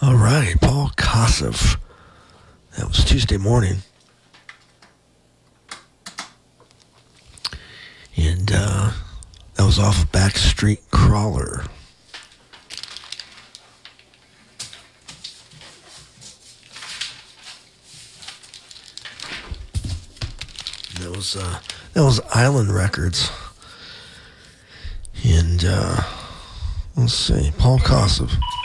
All right, Paul Kossoff. That was Tuesday morning. And that was off of Backstreet Crawler. That was Island Records. And let's see, Paul Kossoff.